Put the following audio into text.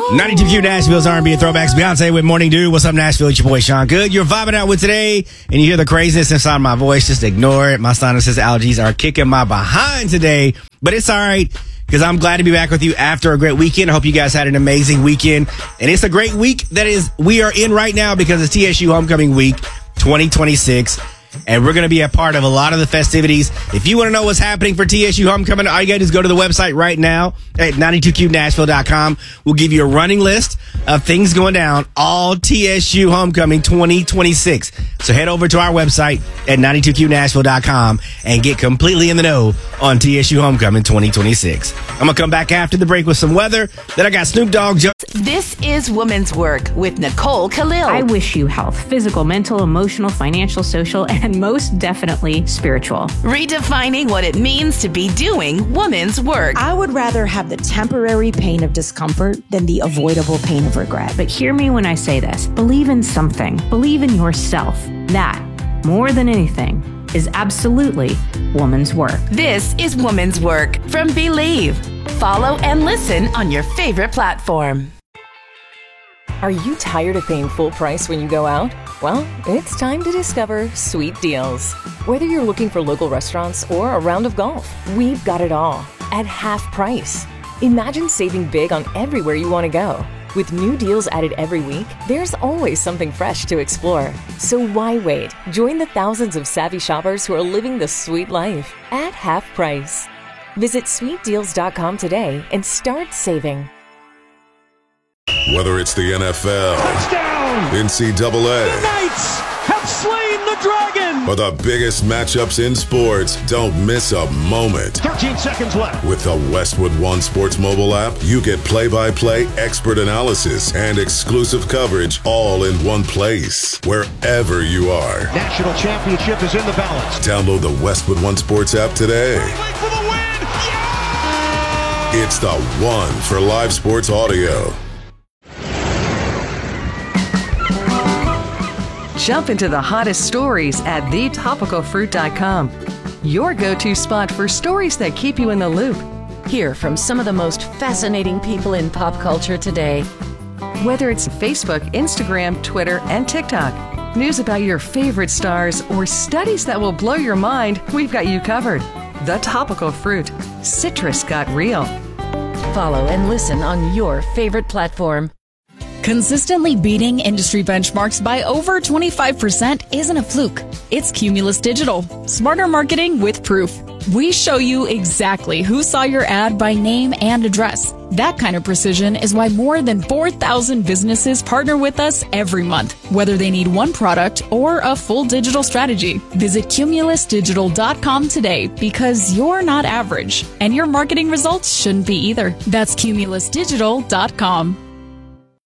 92Q Nashville's R&B and Throwbacks. Beyonce with Morning Dew. What's up, Nashville? It's your boy, Sean Good. You're vibing out with today, and you hear the craziness inside my voice. Just ignore it. My sinuses allergies are kicking my behind today, but it's all right because I'm glad to be back with you after a great weekend. I hope you guys had an amazing weekend, and it's a great week we are in right now because it's TSU Homecoming Week 2026. And we're going to be a part of a lot of the festivities. If you want to know what's happening for TSU Homecoming, all you got to do is go to the website right now at 92QNashville.com. We'll give you a running list of things going down all TSU Homecoming 2026. So head over to our website at 92QNashville.com and get completely in the know on TSU Homecoming 2026. I'm going to come back after the break with some weather. Then I got Snoop Dogg. This is Women's Work with Nicole Khalil. I wish you health, physical, mental, emotional, financial, social, and most definitely spiritual. Redefining what it means to be doing women's work. I would rather have the temporary pain of discomfort than the avoidable pain of regret. But hear me when I say this. Believe in something. Believe in yourself. That, more than anything, is absolutely woman's work. This is Women's Work from Believe. Follow and listen on your favorite platform. Are you tired of paying full price when you go out? Well, it's time to discover Sweet Deals. Whether you're looking for local restaurants or a round of golf, we've got it all at half price. Imagine saving big on everywhere you want to go. With new deals added every week, there's always something fresh to explore. So why wait? Join the thousands of savvy shoppers who are living the sweet life at half price. Visit sweetdeals.com today and start saving. Whether it's the NFL, touchdown, NCAA, the Knights have slain the dragon, or the biggest matchups in sports, don't miss a moment. 13 seconds left. With the Westwood One Sports mobile app, you get play-by-play expert analysis and exclusive coverage all in one place, wherever you are. National championship is in the balance. Download the Westwood One Sports app today. For the win! Yeah! It's the one for live sports audio. Jump into the hottest stories at thetopicalfruit.com. Your go-to spot for stories that keep you in the loop. Hear from some of the most fascinating people in pop culture today. Whether it's Facebook, Instagram, Twitter, and TikTok, news about your favorite stars, or studies that will blow your mind, we've got you covered. The Topical Fruit. Citrus got real. Follow and listen on your favorite platform. Consistently beating industry benchmarks by over 25% isn't a fluke. It's Cumulus Digital. Smarter marketing with proof. We show you exactly who saw your ad by name and address. That kind of precision is why more than 4,000 businesses partner with us every month, whether they need one product or a full digital strategy. Visit cumulusdigital.com today because you're not average, and your marketing results shouldn't be either. That's cumulusdigital.com.